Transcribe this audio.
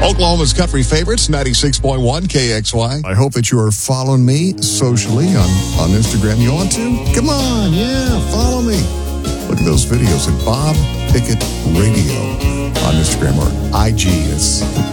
Oklahoma's country favorites, 96.1 KXY. I hope that you are following me socially on Instagram. You want to? Come on, yeah, follow me. Look at those videos at Bob Pickett Radio on Instagram or IG. It's